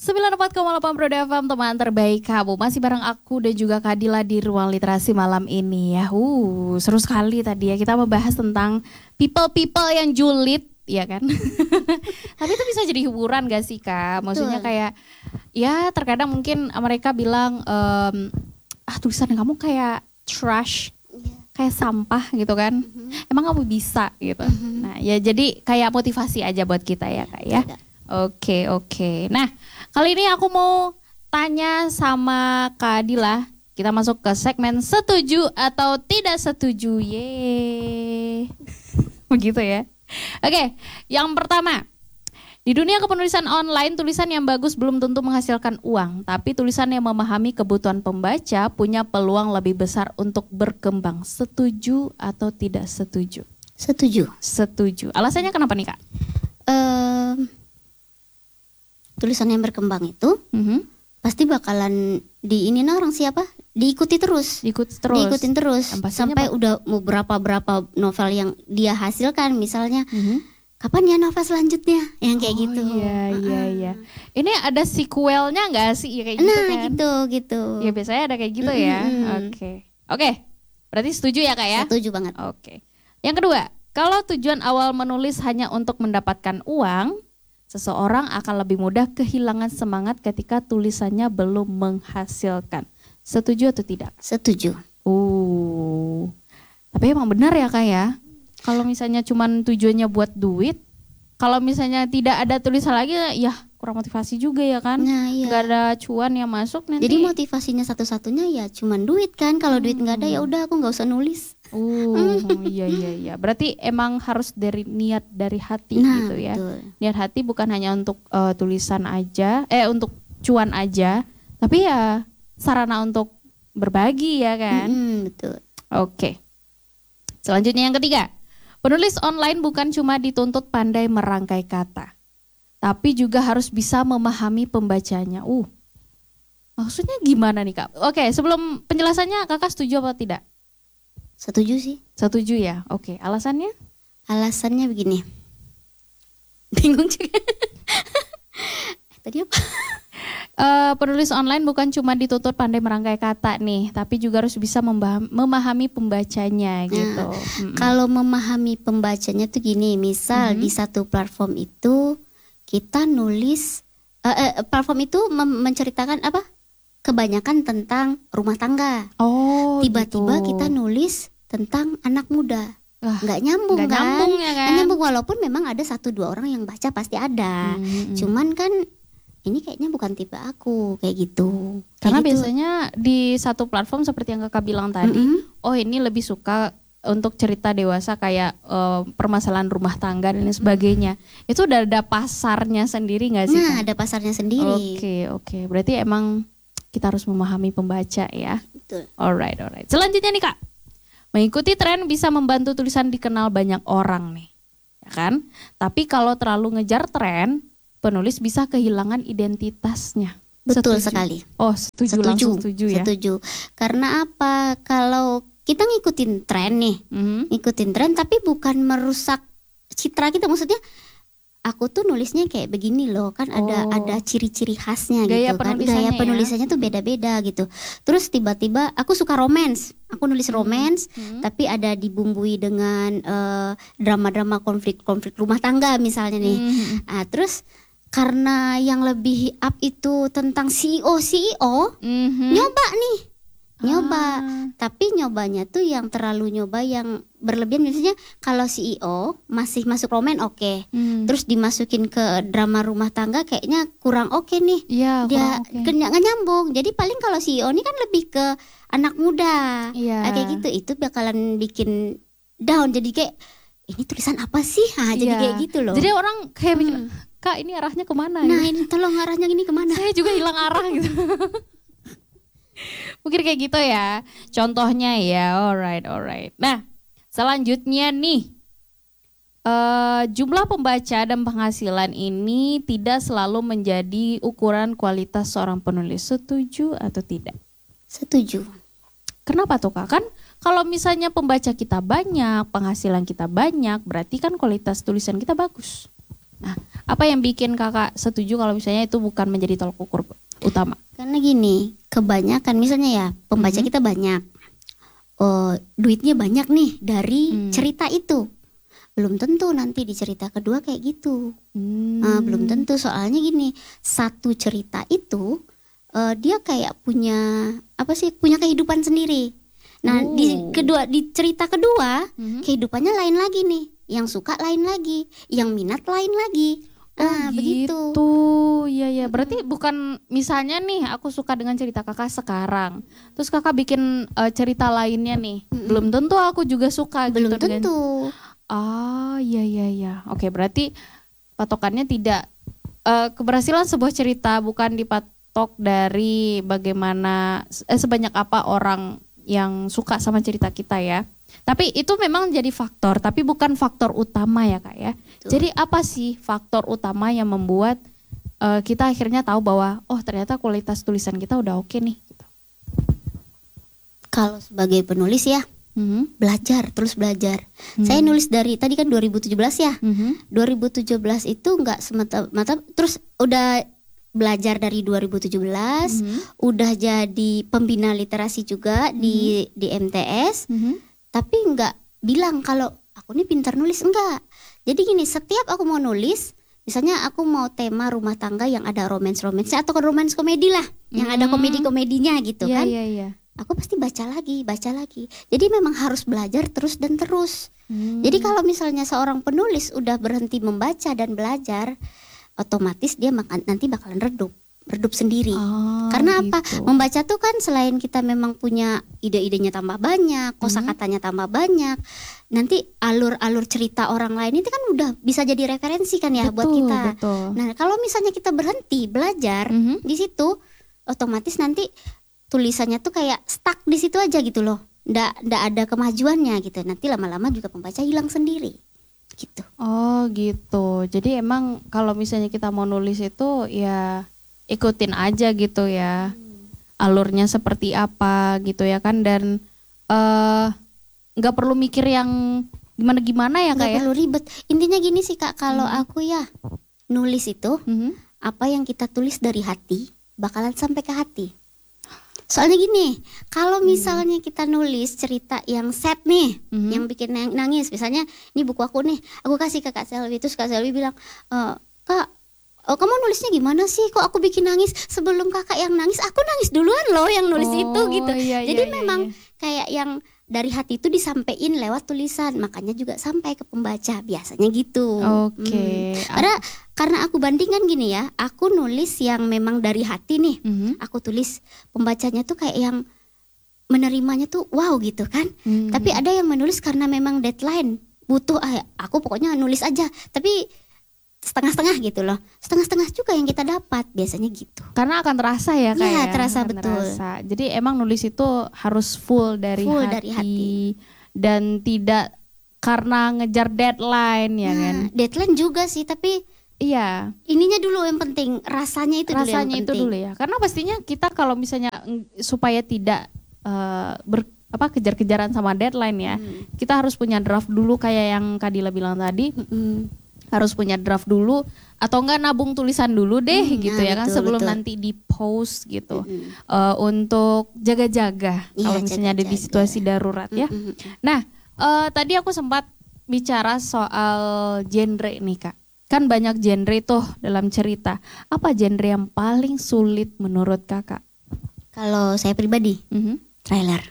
94,8 Pro FM, teman terbaik kamu. Masih bareng aku dan juga Kadila di Ruang Literasi malam ini ya. Seru sekali tadi ya, kita membahas tentang people yang julid, ya kan? Tapi itu bisa jadi hiburan gak sih Kak? Maksudnya kayak, ya terkadang mungkin mereka bilang, tulisan kamu kayak trash, kayak sampah gitu kan. Emang kamu bisa gitu. Nah ya jadi kayak motivasi aja buat kita ya Kak ya. Oke. Nah kali ini aku mau tanya sama Kak Dila. Kita masuk ke segmen setuju atau tidak setuju. Yeay. Begitu ya. Oke, yang pertama. Di dunia kepenulisan online, tulisan yang bagus belum tentu menghasilkan uang. Tapi tulisan yang memahami kebutuhan pembaca punya peluang lebih besar untuk berkembang. Setuju atau tidak setuju? Setuju. Setuju. Alasannya kenapa nih Kak? Tulisan yang berkembang itu pasti bakalan orang siapa? Diikutin terus sampai udah mau berapa novel yang dia hasilkan misalnya. Kapan ya novel selanjutnya yang kayak gitu? Iya. Ini ada sequelnya nggak sih ya kayak gitu kan? gitu. Ya biasanya ada kayak gitu ya. Oke. Berarti setuju ya Kak ya? Setuju banget. Oke. Yang kedua, kalau tujuan awal menulis hanya untuk mendapatkan uang, seseorang akan lebih mudah kehilangan semangat ketika tulisannya belum menghasilkan. Setuju atau tidak? Setuju. Tapi emang benar ya Kak ya? Kalau misalnya cuman tujuannya buat duit, kalau misalnya tidak ada tulisan lagi, ya kurang motivasi juga ya kan? Nah, iya. Gak ada cuan yang masuk nanti. Jadi motivasinya satu-satunya ya cuman duit kan? Kalau duit nggak ada ya udah aku nggak usah nulis. Iya. Berarti emang harus dari niat dari hati gitu ya. Betul. Niat hati bukan hanya untuk tulisan aja, untuk cuan aja, tapi ya sarana untuk berbagi ya kan. Betul. Oke. Selanjutnya yang ketiga. Penulis online bukan cuma dituntut pandai merangkai kata, tapi juga harus bisa memahami pembacanya. Maksudnya gimana nih Kak? Oke, sebelum penjelasannya Kakak setuju apa tidak? Setuju sih. Setuju ya? Oke, alasannya? Alasannya begini. Bingung juga. Tadi apa? Penulis online bukan cuma dituntut pandai merangkai kata nih, tapi juga harus bisa memahami pembacanya gitu. Kalau memahami pembacanya tuh gini, misal di satu platform itu kita nulis, platform itu menceritakan apa? Kebanyakan tentang rumah tangga. Tiba-tiba gitu. Kita nulis tentang anak muda. Nggak nyambung kan? Nyambung ya kan? Nggak nyambung, walaupun memang ada 1-2 orang yang baca pasti ada. Cuman kan ini kayaknya bukan tipe aku kayak gitu. Karena gitu. Biasanya di satu platform seperti yang Kakak bilang tadi, ini lebih suka untuk cerita dewasa kayak permasalahan rumah tangga dan sebagainya. Itu udah ada pasarnya sendiri nggak sih? Nah, ada pasarnya sendiri. Oke. Berarti emang kita harus memahami pembaca ya. Betul. Alright. Selanjutnya nih Kak, mengikuti tren bisa membantu tulisan dikenal banyak orang nih, ya kan? Tapi kalau terlalu ngejar tren, penulis bisa kehilangan identitasnya. Betul setuju sekali. Setuju. Langsung setuju ya. Setuju. Karena apa? Kalau kita ngikutin tren nih, ngikutin tren tapi bukan merusak citra kita. Maksudnya, aku tuh nulisnya kayak begini loh, kan ada ciri-ciri khasnya Gaya gitu kan. Gaya penulisannya tuh beda-beda gitu. Terus tiba-tiba aku suka romance. Aku nulis romance, tapi ada dibumbui dengan drama-drama konflik rumah tangga misalnya nih. Terus karena yang lebih up itu tentang CEO, nyoba, tapi nyobanya tuh yang terlalu nyoba yang berlebihan. Misalnya kalau CEO masih masuk roman terus dimasukin ke drama rumah tangga kayaknya kurang nih. Iya, dia nggak nyambung. Jadi paling kalau CEO ini kan lebih ke anak muda, kayak gitu, itu bakalan bikin down. Jadi kayak ini tulisan apa sih? Jadi kayak gitu loh. Jadi orang kayak bikin, Kak ini arahnya kemana? Nah ini tolong arahnya ini kemana? Saya juga hilang arah gitu. Mungkin kayak gitu ya. Contohnya ya. Alright. Nah selanjutnya nih, jumlah pembaca dan penghasilan ini tidak selalu menjadi ukuran kualitas seorang penulis. Setuju atau tidak? Setuju. Kenapa tuh Kak? Kan kalau misalnya pembaca kita banyak, penghasilan kita banyak, berarti kan kualitas tulisan kita bagus. Nah, apa yang bikin kakak setuju kalau misalnya itu bukan menjadi tolak ukur utama? Karena gini, kebanyakan misalnya ya pembaca kita banyak, duitnya banyak nih dari cerita itu. Belum tentu nanti di cerita kedua kayak gitu. Belum tentu, soalnya gini, satu cerita itu dia kayak punya punya kehidupan sendiri. Nah di cerita kedua kehidupannya lain lagi nih, yang suka lain lagi, yang minat lain lagi. Begitu. Iya. Berarti bukan misalnya nih aku suka dengan cerita kakak sekarang, terus kakak bikin cerita lainnya nih, belum tentu aku juga suka. Belum gitu tentu. Iya. Oke, berarti patokannya tidak keberhasilan sebuah cerita bukan dipatok dari bagaimana sebanyak apa orang yang suka sama cerita kita ya. Tapi itu memang jadi faktor, tapi bukan faktor utama ya kak ya. Betul. Jadi apa sih faktor utama yang membuat kita akhirnya tahu bahwa ternyata kualitas tulisan kita udah oke nih. Gitu. Kalau sebagai penulis ya, belajar, terus belajar. Saya nulis dari tadi kan 2017 ya. 2017 itu nggak semata-mata terus udah belajar dari 2017, udah jadi pembina literasi juga di MTS. Tapi nggak bilang kalau aku nih pintar nulis, enggak. Jadi gini, setiap aku mau nulis, misalnya aku mau tema rumah tangga yang ada romance-romansnya atau romance komedi lah, yang ada komedi-komedinya gitu kan. Iya. Aku pasti baca lagi. Jadi memang harus belajar terus dan terus. Jadi kalau misalnya seorang penulis udah berhenti membaca dan belajar, otomatis dia nanti bakalan redup sendiri. Karena apa? Membaca tuh kan selain kita memang punya ide-idenya tambah banyak, kosakatanya tambah banyak, nanti alur-alur cerita orang lain itu kan udah bisa jadi referensi kan ya buat kita. Betul. Nah kalau misalnya kita berhenti belajar di situ, otomatis nanti tulisannya tuh kayak stuck di situ aja gitu loh. Nggak ada kemajuannya gitu. Nanti lama-lama juga pembaca hilang sendiri. Gitu. Oh gitu. Jadi emang kalau misalnya kita mau nulis itu ya ikutin aja gitu ya, alurnya seperti apa gitu ya kan, dan nggak perlu mikir yang gimana ya kak ya. Nggak perlu ribet. Intinya gini sih kak, kalau aku ya nulis itu apa yang kita tulis dari hati bakalan sampai ke hati. Soalnya gini, kalau misalnya kita nulis cerita yang sad nih, yang bikin nangis, misalnya ini buku aku nih, aku kasih ke Kak Selvi, terus Kak Selvi bilang, Kak, kamu nulisnya gimana sih? Kok aku bikin nangis? Sebelum kakak yang nangis, aku nangis duluan loh yang nulis itu gitu. Jadi memang kayak yang dari hati itu disampaikan lewat tulisan, makanya juga sampai ke pembaca biasanya gitu. Oke. Karena aku bandingkan gini ya, aku nulis yang memang dari hati nih, aku tulis, pembacanya tuh kayak yang menerimanya tuh wow gitu kan. Tapi ada yang menulis karena memang deadline, butuh aku pokoknya nulis aja, tapi setengah-setengah gitu loh, setengah-setengah juga yang kita dapat biasanya gitu. Karena akan terasa ya kak ya. Terasa betul. Jadi emang nulis itu harus full dari hati dan tidak karena ngejar deadline ya kan. Deadline juga sih, tapi iya, ininya dulu yang penting, rasanya itu dulu yang penting. Dulu ya. Karena pastinya kita kalau misalnya supaya tidak kejar-kejaran sama deadline ya, kita harus punya draft dulu kayak yang Kak Dila bilang tadi. Harus punya draft dulu atau enggak nabung tulisan dulu deh gitu ya kan, sebelum nanti di post gitu. Untuk jaga-jaga kalau misalnya ada di situasi darurat ya. Nah, tadi aku sempat bicara soal genre nih Kak. Kan banyak genre tuh dalam cerita. Apa genre yang paling sulit menurut Kakak? Kalau saya pribadi, trailer.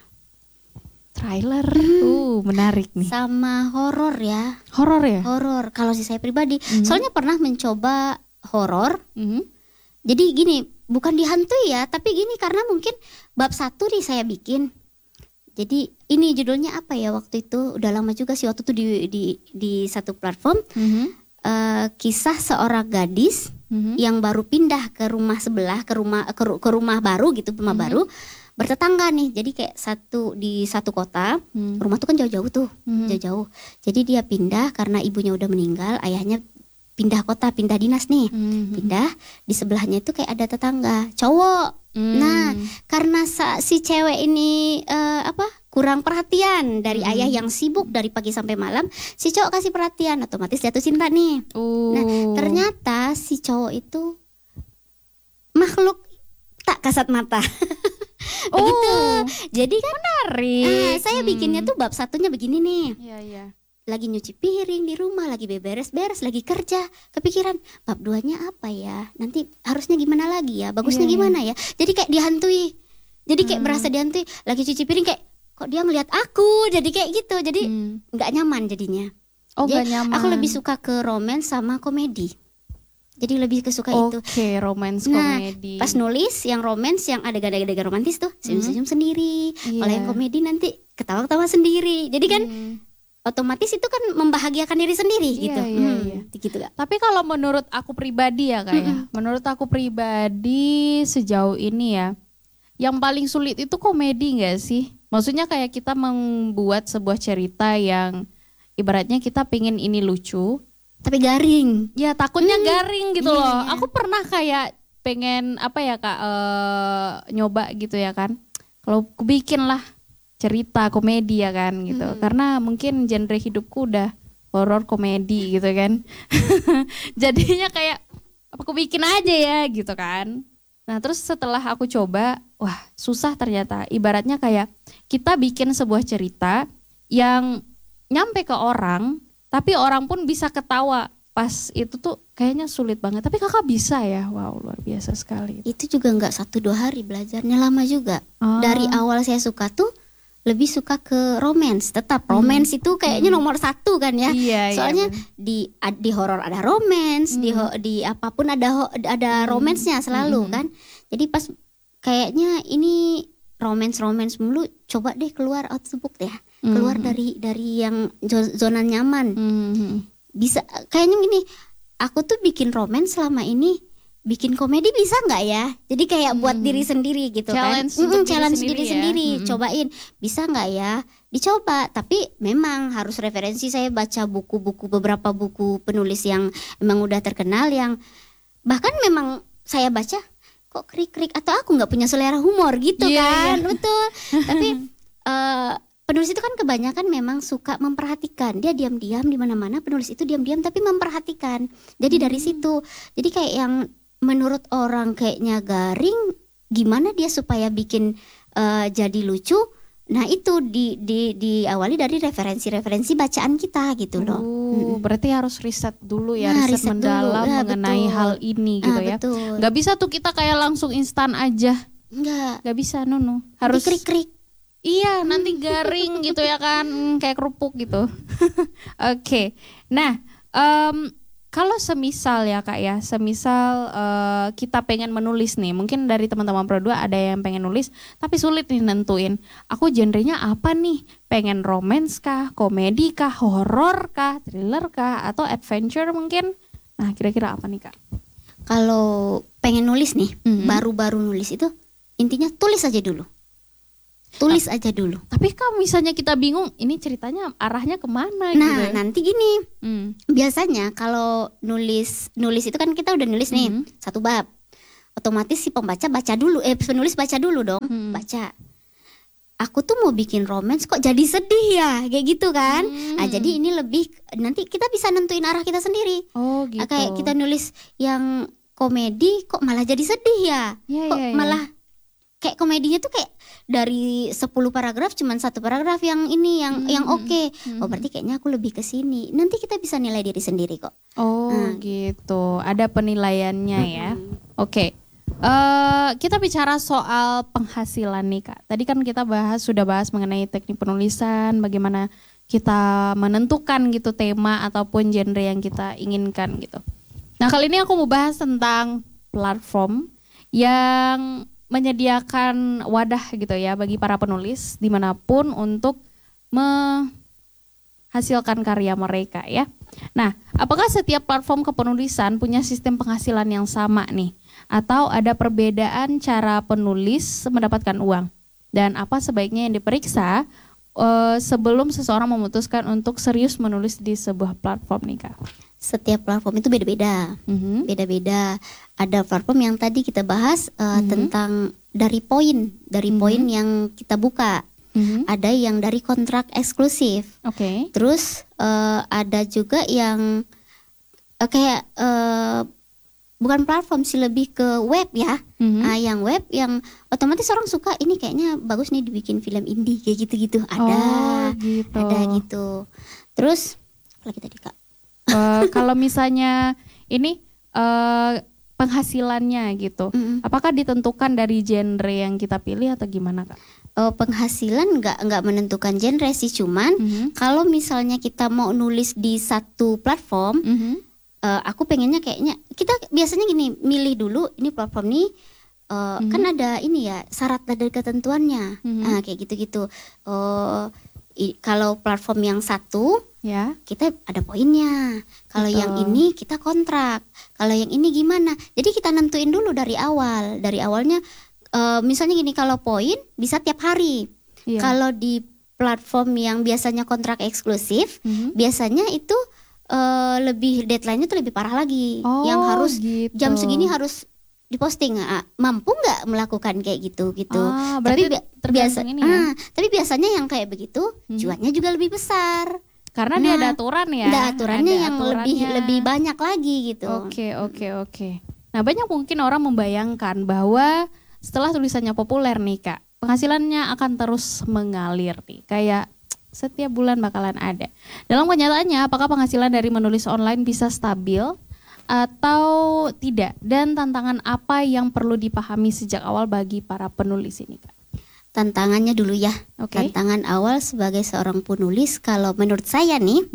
Menarik nih. Sama horor ya. Horor ya? Horor. Kalau saya pribadi, soalnya pernah mencoba horor. Jadi gini, bukan dihantui ya, tapi gini karena mungkin bab 1 nih saya bikin. Jadi ini judulnya apa ya waktu itu? Udah lama juga sih waktu itu di satu platform. Kisah seorang gadis yang baru pindah ke rumah sebelah, ke rumah baru gitu, rumah baru. Bertetangga nih, jadi kayak di satu kota, rumah tuh kan jauh-jauh tuh, jauh-jauh. Jadi dia pindah karena ibunya udah meninggal, ayahnya pindah kota, pindah dinas nih, pindah di sebelahnya itu kayak ada tetangga, cowok Nah, karena si cewek ini kurang perhatian dari ayah yang sibuk dari pagi sampai malam, si cowok kasih perhatian, otomatis jatuh cinta nih. Nah, ternyata si cowok itu makhluk tak kasat mata. Begitu. Jadi kan menarik. Saya bikinnya tuh bab satunya begini nih. Iya. Lagi nyuci piring di rumah, lagi beres-beres, lagi kerja, kepikiran bab 2-nya apa ya? Nanti harusnya gimana lagi ya? Bagusnya gimana ya? Jadi kayak dihantui. Jadi kayak berasa dihantui, lagi cuci piring kayak kok dia ngelihat aku, jadi kayak gitu. Jadi nggak nyaman jadinya. Nggak nyaman. Aku lebih suka ke romance sama komedi. Jadi lebih kesuka itu. Oke, romance Nah, komedi. pas nulis yang romance, yang adegan-adegan romantis tuh senyum-senyum sendiri. Kalau yang komedi nanti ketawa-ketawa sendiri. Jadi kan otomatis itu kan membahagiakan diri sendiri gitu. Gitu gak? Tapi kalau menurut aku pribadi ya Kak ya. Menurut aku pribadi sejauh ini ya, yang paling sulit itu komedi gak sih? Maksudnya kayak kita membuat sebuah cerita yang ibaratnya kita pengen ini lucu, tapi garing. Ya takutnya garing gitu loh. Aku pernah kayak pengen apa ya Kak, nyoba gitu ya kan. Kalau aku bikin lah cerita komedi ya kan gitu. Karena mungkin genre hidupku udah horor komedi gitu kan. Jadinya kayak aku bikin aja ya gitu kan. Nah terus setelah aku coba, wah susah ternyata. Ibaratnya kayak kita bikin sebuah cerita yang nyampe ke orang, tapi orang pun bisa ketawa. Pas itu tuh kayaknya sulit banget. Tapi kakak bisa ya, wow luar biasa sekali. Itu juga nggak 1-2 hari belajarnya, lama juga. Dari awal saya suka tuh lebih suka ke romance. Tetap romance itu kayaknya nomor 1 kan ya. Soalnya di horor ada romance, di apapun ada romance-nya selalu kan. Jadi pas kayaknya ini romance mulu, coba deh keluar out the book deh. Keluar dari yang zona nyaman. Bisa kayaknya gini, aku tuh bikin romance selama ini, bikin komedi bisa nggak ya? Jadi kayak buat diri sendiri gitu challenge kan. challenge diri sendiri. Cobain, bisa nggak ya? Dicoba, tapi memang harus referensi. Saya baca beberapa buku penulis yang emang udah terkenal, yang bahkan memang saya baca kok krik-krik atau aku nggak punya selera humor gitu kan. Betul. Tapi penulis itu kan kebanyakan memang suka memperhatikan. Dia diam-diam di mana-mana, penulis itu diam-diam tapi memperhatikan. Jadi dari situ. Jadi kayak yang menurut orang kayaknya garing, gimana dia supaya bikin jadi lucu? Nah itu diawali dari referensi bacaan kita gitu loh. Berarti harus riset dulu ya, riset mendalam mengenai hal ini gitu ya. Betul. Gak bisa tuh kita kayak langsung instan aja. Gak bisa Nunu. Harus krik-krik. Iya nanti garing gitu ya kan, kayak kerupuk gitu. Oke. Nah kalau semisal ya Kak ya, semisal kita pengen menulis nih, mungkin dari teman-teman Pro 2 ada yang pengen nulis tapi sulit nih nentuin, aku genrenya apa nih, pengen romance kah, komedi kah, horor kah, thriller kah, atau adventure mungkin. Nah kira-kira apa nih Kak? Kalau pengen nulis nih, baru-baru nulis itu intinya tulis aja dulu. Tulis aja dulu. Tapi kalau misalnya kita bingung, ini ceritanya arahnya kemana gitu. Nah nanti gini, biasanya kalau nulis itu kan kita udah nulis nih 1 bab, otomatis si pembaca baca dulu, penulis baca dulu dong, baca. Aku tuh mau bikin romance kok jadi sedih ya, kayak gitu kan. Nah jadi ini lebih, nanti kita bisa nentuin arah kita sendiri. Oh gitu. Kayak kita nulis yang komedi kok malah jadi sedih ya, malah kayak komedinya tuh kayak dari 10 paragraf cuman 1 paragraf yang ini yang oke. Oh berarti kayaknya aku lebih ke sini. Nanti kita bisa nilai diri sendiri kok. Oh gitu. Ada penilaiannya ya. Oke. Kita bicara soal penghasilan nih Kak. Tadi kan kita sudah bahas mengenai teknik penulisan, bagaimana kita menentukan gitu tema ataupun genre yang kita inginkan gitu. Nah kali ini aku mau bahas tentang platform yang menyediakan wadah gitu ya bagi para penulis dimanapun untuk menghasilkan karya mereka ya. Nah, apakah setiap platform kepenulisan punya sistem penghasilan yang sama nih? Atau ada perbedaan cara penulis mendapatkan uang? Dan apa sebaiknya yang diperiksa sebelum seseorang memutuskan untuk serius menulis di sebuah platform nih Kak? Setiap platform itu beda-beda. Beda-beda. Ada platform yang tadi kita bahas tentang dari poin yang kita buka. Ada yang dari kontrak eksklusif. Oke. Terus ada juga yang kayak bukan platform sih, lebih ke web ya. Yang web yang otomatis orang suka, ini kayaknya bagus nih dibikin film indie kayak gitu-gitu. Ada gitu. Terus apa lagi tadi Kak? Kalau misalnya ini penghasilannya gitu, apakah ditentukan dari genre yang kita pilih atau gimana Kak? Penghasilan nggak menentukan genre sih, cuman kalau misalnya kita mau nulis di satu platform, aku pengennya kayaknya kita biasanya gini, milih dulu ini platform nih kan ada ini ya syarat dan ketentuannya, kayak gitu-gitu. Kalau platform yang satu ya kita ada poinnya, kalau yang ini kita kontrak, kalau yang ini gimana, jadi kita nentuin dulu dari awalnya. Misalnya gini, kalau poin bisa tiap hari. Kalau di platform yang biasanya kontrak eksklusif, biasanya itu lebih deadline-nya tuh lebih parah lagi. Yang harus gitu. Jam segini harus diposting. Mampu nggak melakukan kayak gitu? Tapi tapi biasanya yang kayak begitu cuannya juga lebih besar. Karena dia ada aturan ya. Ada aturannya yang lebih banyak lagi gitu. Oke. Nah, banyak mungkin orang membayangkan bahwa setelah tulisannya populer nih Kak, penghasilannya akan terus mengalir nih, kayak setiap bulan bakalan ada. Dalam kenyataannya, apakah penghasilan dari menulis online bisa stabil atau tidak? Dan tantangan apa yang perlu dipahami sejak awal bagi para penulis ini Kak? Tantangannya dulu ya. Tantangan awal sebagai seorang penulis, kalau menurut saya nih,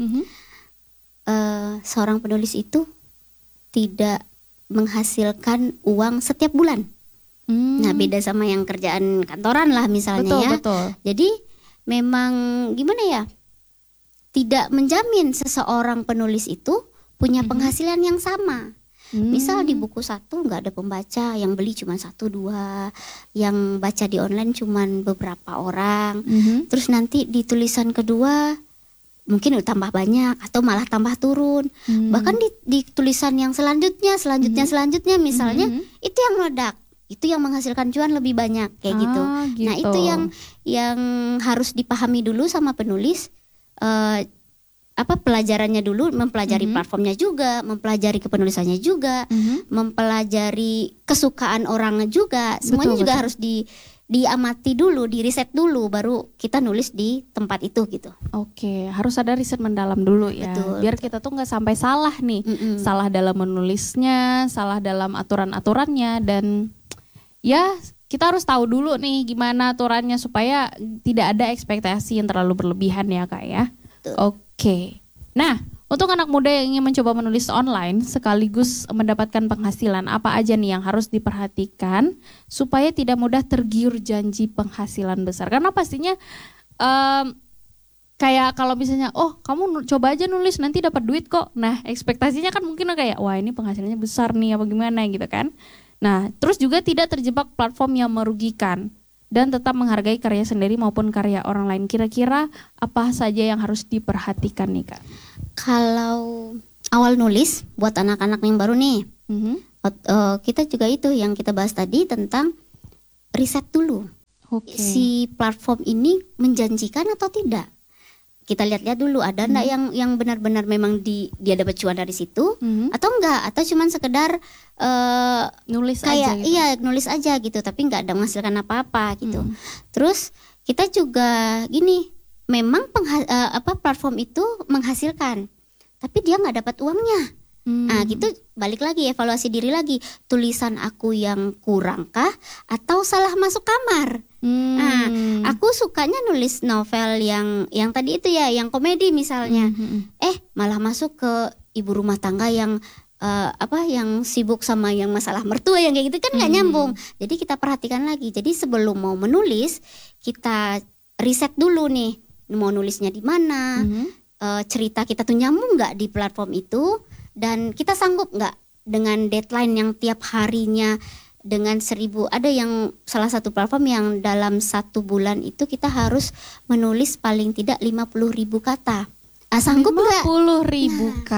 seorang penulis itu tidak menghasilkan uang setiap bulan. Nah, beda sama yang kerjaan kantoran lah misalnya. Betul. Jadi memang gimana ya, tidak menjamin seseorang penulis itu punya penghasilan yang sama. Misal di buku satu nggak ada pembaca, yang beli cuma 1-2, yang baca di online cuma beberapa orang. Terus nanti di tulisan kedua mungkin udah tambah banyak atau malah tambah turun. Bahkan di tulisan yang selanjutnya misalnya itu yang meledak. Itu yang menghasilkan cuan lebih banyak kayak gitu. Nah, itu yang harus dipahami dulu sama penulis. Pelajarannya dulu, mempelajari platformnya juga, mempelajari kepenulisannya juga, mempelajari kesukaan orang juga. Semuanya juga harus diamati dulu, di riset dulu, baru kita nulis di tempat itu gitu. Oke, harus ada riset mendalam dulu ya. Betul. Biar kita tuh nggak sampai salah nih, salah dalam menulisnya, salah dalam aturan-aturannya, dan ya kita harus tahu dulu nih gimana aturannya supaya tidak ada ekspektasi yang terlalu berlebihan ya Kak ya. Oke. Nah, untuk anak muda yang ingin mencoba menulis online sekaligus mendapatkan penghasilan, apa aja nih yang harus diperhatikan supaya tidak mudah tergiur janji penghasilan besar? Karena pastinya kayak kalau misalnya, oh kamu coba aja nulis nanti dapat duit kok. Nah, ekspektasinya kan mungkin kayak, wah ini penghasilannya besar nih apa gimana gitu kan. Nah, terus juga tidak terjebak platform yang merugikan dan tetap menghargai karya sendiri maupun karya orang lain. Kira-kira apa saja yang harus diperhatikan nih Kak? Kalau awal nulis buat anak-anak yang baru nih, kita juga itu yang kita bahas tadi tentang riset dulu. Si platform ini menjanjikan atau tidak? Kita lihat-lihat dulu ada enggak yang benar-benar memang dia dapat cuan dari situ, atau enggak, atau cuman sekedar nulis kayak aja gitu. Iya, nulis aja gitu tapi enggak ada menghasilkan apa-apa gitu. Terus kita juga gini, memang platform itu menghasilkan tapi dia enggak dapat uangnya. Nah, gitu balik lagi, evaluasi diri lagi. Tulisan aku yang kurangkah atau salah masuk kamar? Nah, aku sukanya nulis novel yang tadi itu ya, yang komedi misalnya. Malah masuk ke ibu rumah tangga yang yang sibuk sama yang masalah mertua yang kayak gitu kan nggak nyambung. Jadi kita perhatikan lagi. Jadi sebelum mau menulis kita riset dulu nih, mau nulisnya di mana, cerita kita tuh nyambung nggak di platform itu. Dan kita sanggup nggak dengan deadline yang tiap harinya dengan 1.000, ada yang salah satu platform yang dalam 1 bulan itu kita harus menulis paling tidak 50.000 kata. Sanggup nggak? 50.000 kata.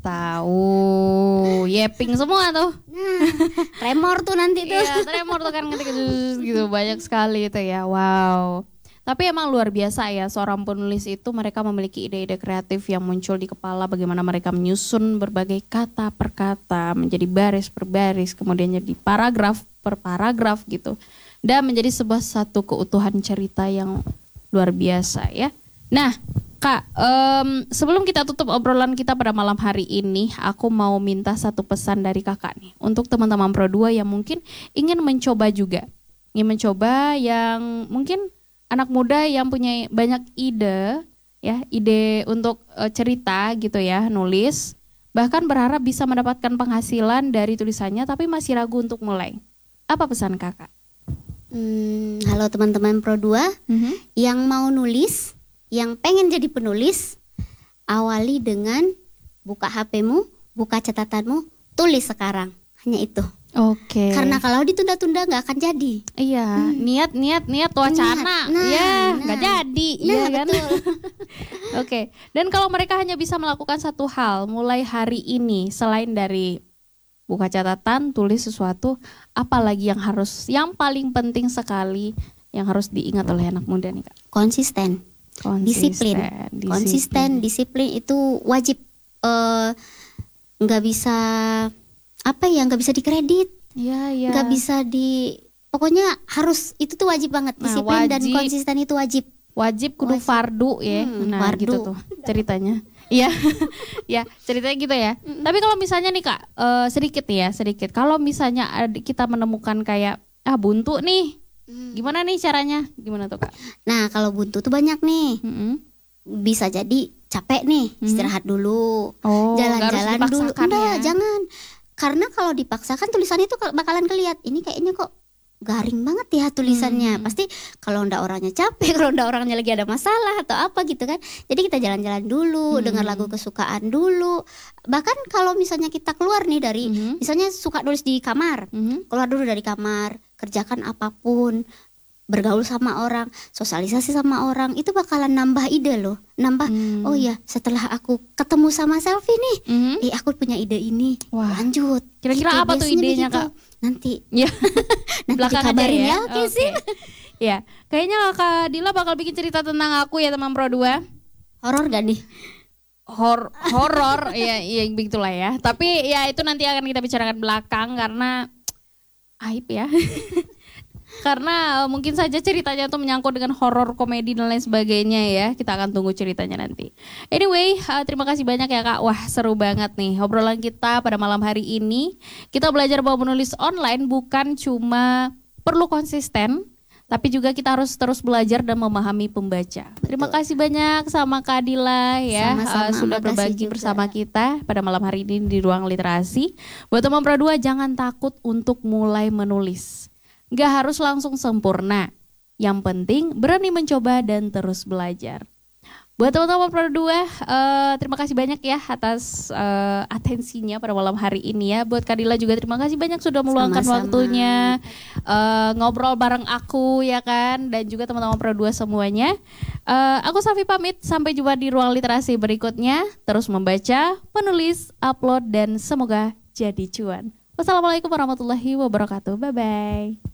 Tahu, yeping semua tuh. Nah, tremor tuh nanti tuh. Iya, tremor tuh kan ketika gitu banyak sekali itu ya. Wow. Tapi emang luar biasa ya seorang penulis itu mereka memiliki ide-ide kreatif yang muncul di kepala bagaimana mereka menyusun berbagai kata per kata menjadi baris per baris kemudian jadi paragraf per paragraf gitu. Dan menjadi sebuah satu keutuhan cerita yang luar biasa ya. Nah, Kak, sebelum kita tutup obrolan kita pada malam hari ini, aku mau minta satu pesan dari Kakak nih untuk teman-teman Pro 2 yang mungkin ingin mencoba juga. Ingin mencoba yang mungkin anak muda yang punya banyak ide ya, ide untuk cerita gitu ya, nulis, bahkan berharap bisa mendapatkan penghasilan dari tulisannya tapi masih ragu untuk mulai. Apa pesan Kakak? Halo teman-teman Pro 2 yang mau nulis, yang pengen jadi penulis, awali dengan buka HP-mu, buka catatanmu, tulis sekarang. Hanya itu. Oke. Karena kalau ditunda-tunda nggak akan jadi. Iya, niat wacana. Ya, nggak jadi. Iya kan? Oke. Dan kalau mereka hanya bisa melakukan satu hal mulai hari ini, selain dari buka catatan, tulis sesuatu, apalagi yang paling penting sekali yang harus diingat oleh anak muda nih Kak? Konsisten. Disiplin itu wajib. Nggak bisa nggak bisa dikredit, nggak bisa pokoknya harus, itu tuh wajib banget, disiplin dan konsisten itu wajib kudu fardu ya. Nah fardu. Gitu tuh ceritanya. Iya. Ya ceritanya gitu ya. Tapi kalau misalnya nih Kak, sedikit kalau misalnya kita menemukan kayak buntu nih, gimana nih caranya, gimana tuh Kak? Nah kalau buntu tuh banyak nih. Bisa jadi capek nih, istirahat dulu, jalan-jalan dulu. Enggak, jangan. Karena kalau dipaksakan tulisannya itu bakalan kelihat. Ini kayaknya kok garing banget ya tulisannya. Pasti kalau ndak orangnya capek, kalau ndak orangnya lagi ada masalah atau apa gitu kan. Jadi kita jalan-jalan dulu, dengar lagu kesukaan dulu. Bahkan kalau misalnya kita keluar nih dari, misalnya suka nulis di kamar, keluar dulu dari kamar, kerjakan apapun, bergaul sama orang, sosialisasi sama orang, itu bakalan nambah ide loh. Oh ya, setelah aku ketemu sama Selfie nih, aku punya ide ini. Wah. Lanjut. Kira-kira apa tuh idenya Kak? Nanti. Ya. Nanti dikabarin ya. Oke sih. Ya, kayaknya Kak Dila bakal bikin cerita tentang aku ya teman Pro 2. Horor gak nih? Horor ya begitulah ya. Tapi ya itu nanti akan kita bicarakan belakang karena aib ya. Karena mungkin saja ceritanya tuh menyangkut dengan horor, komedi dan lain sebagainya ya. Kita akan tunggu ceritanya nanti. Anyway, terima kasih banyak ya Kak. Wah seru banget nih obrolan kita pada malam hari ini. Kita belajar bahwa menulis online bukan cuma perlu konsisten, tapi juga kita harus terus belajar dan memahami pembaca. Terima kasih banyak sama Kak Dila ya. Sudah berbagi bersama kita pada malam hari ini di Ruang Literasi. Buat teman Pro 2 jangan takut untuk mulai menulis. Gak harus langsung sempurna. Yang penting berani mencoba dan terus belajar. Buat teman-teman Pro 2, terima kasih banyak ya atas atensinya pada malam hari ini ya. Buat Kadila juga terima kasih banyak sudah meluangkan waktunya ngobrol bareng aku ya kan. Dan juga teman-teman Pro 2 semuanya. Aku Safi pamit, sampai jumpa di Ruang Literasi berikutnya. Terus membaca, menulis, upload dan semoga jadi cuan. Wassalamualaikum warahmatullahi wabarakatuh. Bye-bye.